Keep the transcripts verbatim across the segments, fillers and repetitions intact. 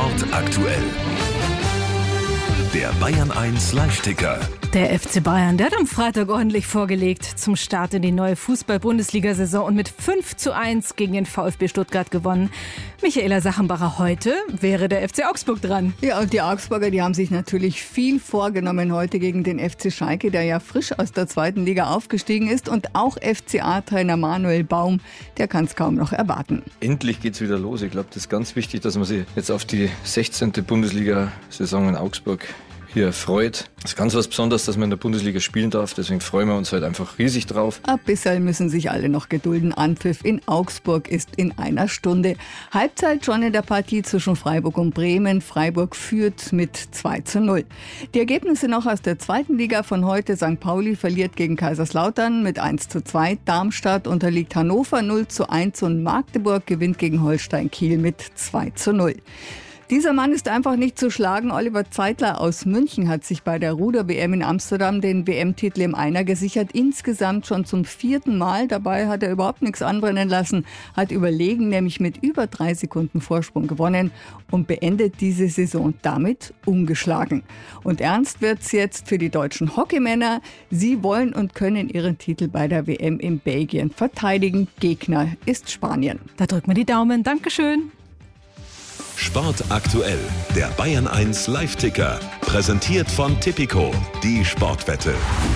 Sport aktuell. Der Bayern eins Live-Ticker. Der F C Bayern, der hat am Freitag ordentlich vorgelegt zum Start in die neue Fußball-Bundesliga-Saison und mit fünf zu eins gegen den VfB Stuttgart gewonnen. Michaela Sachenbacher, heute wäre der F C Augsburg dran. Ja, und die Augsburger, die haben sich natürlich viel vorgenommen heute gegen den F C Schalke, der ja frisch aus der zweiten Liga aufgestiegen ist. Und auch F C A-Trainer Manuel Baum, der kann es kaum noch erwarten. Endlich geht's wieder los. Ich glaube, das ist ganz wichtig, dass man sich jetzt auf die sechzehnte Bundesliga-Saison in Augsburg hier freut. Es ist ganz was Besonderes, dass man in der Bundesliga spielen darf. Deswegen freuen wir uns halt einfach riesig drauf. Ab bisher müssen sich alle noch gedulden. Anpfiff in Augsburg ist in einer Stunde. Halbzeit schon in der Partie zwischen Freiburg und Bremen. Freiburg führt mit zwei zu null. Die Ergebnisse noch aus der zweiten Liga von heute. Sankt Pauli verliert gegen Kaiserslautern mit eins zu zwei. Darmstadt unterliegt Hannover null zu eins und Magdeburg gewinnt gegen Holstein Kiel mit zwei zu null. Dieser Mann ist einfach nicht zu schlagen. Oliver Zeitler aus München hat sich bei der Ruder-W M in Amsterdam den W M-Titel im Einer gesichert. Insgesamt schon zum vierten Mal. Dabei hat er überhaupt nichts anbrennen lassen. Hat überlegen, nämlich mit über drei Sekunden Vorsprung gewonnen und beendet diese Saison damit ungeschlagen. Und ernst wird's jetzt für die deutschen Hockeymänner. Sie wollen und können ihren Titel bei der W M in Belgien verteidigen. Gegner ist Spanien. Da drücken wir die Daumen. Dankeschön. Sport aktuell, der Bayern eins Live-Ticker. Präsentiert von Tipico, die Sportwette.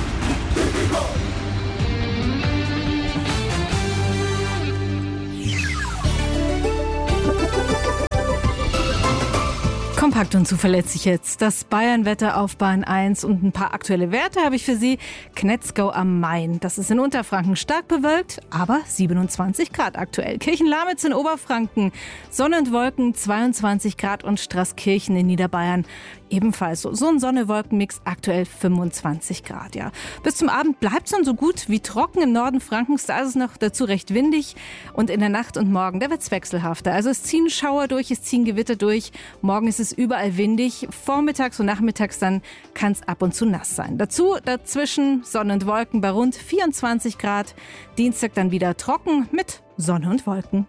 Kompakt und zuverlässig jetzt. Das Bayern-Wetter auf Bayern eins und ein paar aktuelle Werte habe ich für Sie. Knetzgau am Main. Das ist in Unterfranken stark bewölkt, aber siebenundzwanzig Grad aktuell. Kirchen-Lamitz in Oberfranken. Sonne und Wolken zweiundzwanzig Grad und Straßkirchen in Niederbayern. Ebenfalls so, so ein Sonne-Wolken-Mix, aktuell fünfundzwanzig Grad. Ja. Bis zum Abend bleibt es dann so gut wie trocken im Norden Frankens. Da ist es noch dazu recht windig. Und in der Nacht und morgen, da wird es wechselhafter. Also es ziehen Schauer durch, es ziehen Gewitter durch. Morgen ist es überall windig. Vormittags und nachmittags dann kann es ab und zu nass sein. Dazu dazwischen Sonne und Wolken bei rund vierundzwanzig Grad. Dienstag dann wieder trocken mit Sonne und Wolken.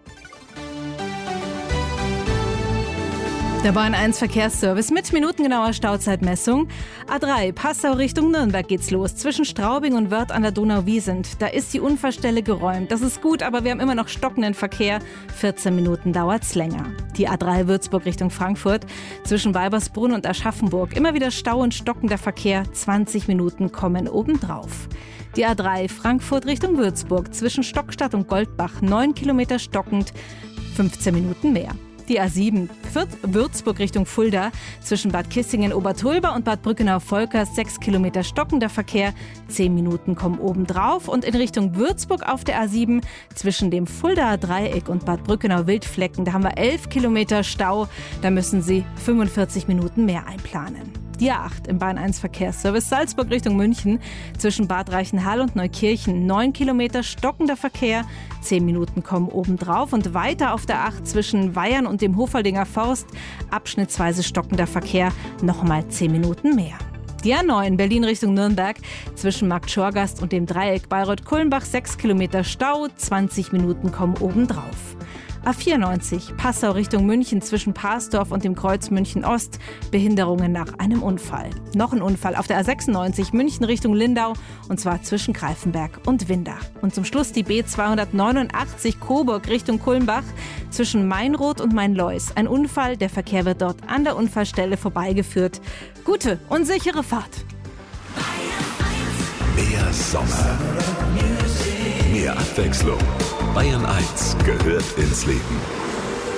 Der Bayern eins Verkehrsservice mit minutengenauer Stauzeitmessung. A drei, Passau Richtung Nürnberg geht's los. Zwischen Straubing und Wörth an der Donau-Wiesent. Da ist die Unfallstelle geräumt. Das ist gut, aber wir haben immer noch stockenden Verkehr. vierzehn Minuten dauert's länger. Die A drei Würzburg Richtung Frankfurt. Zwischen Weibersbrunn und Aschaffenburg. Immer wieder Stau und stockender Verkehr. zwanzig Minuten kommen obendrauf. Die A drei Frankfurt Richtung Würzburg. Zwischen Stockstadt und Goldbach. neun Kilometer stockend. fünfzehn Minuten mehr. Die A sieben, Würzburg Richtung Fulda, zwischen Bad Kissingen-Obertulba und Bad Brückenau-Volkers, sechs Kilometer stockender Verkehr, zehn Minuten kommen obendrauf. Und in Richtung Würzburg auf der A sieben, zwischen dem Fuldaer Dreieck und Bad Brückenau-Wildflecken, da haben wir elf Kilometer Stau, da müssen Sie fünfundvierzig Minuten mehr einplanen. Die A acht im Bayern eins Verkehrsservice Salzburg Richtung München, zwischen Bad Reichenhall und Neukirchen, neun Kilometer stockender Verkehr, zehn Minuten kommen obendrauf. Und weiter auf der A acht zwischen Weyern und dem Hofaldinger Forst, abschnittsweise stockender Verkehr, nochmal zehn Minuten mehr. Die A neun Berlin Richtung Nürnberg, zwischen Markt Schorgast und dem Dreieck Bayreuth-Kulmbach, sechs Kilometer Stau, zwanzig Minuten kommen obendrauf. A vierundneunzig, Passau Richtung München zwischen Parsdorf und dem Kreuz München Ost, Behinderungen nach einem Unfall. Noch ein Unfall auf der A sechsundneunzig, München Richtung Lindau, und zwar zwischen Greifenberg und Windach. Und zum Schluss die B zweihundertneunundachtzig, Coburg Richtung Kulmbach, zwischen Mainroth und Mainlois. Ein Unfall, der Verkehr wird dort an der Unfallstelle vorbeigeführt. Gute und sichere Fahrt. Mehr Sommer. Mehr Abwechslung. Bayern eins gehört ins Leben.